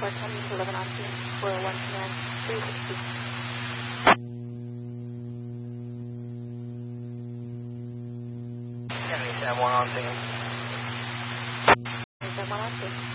coming to 11 on team for 1 command 360. County 1 on team. 1 on team.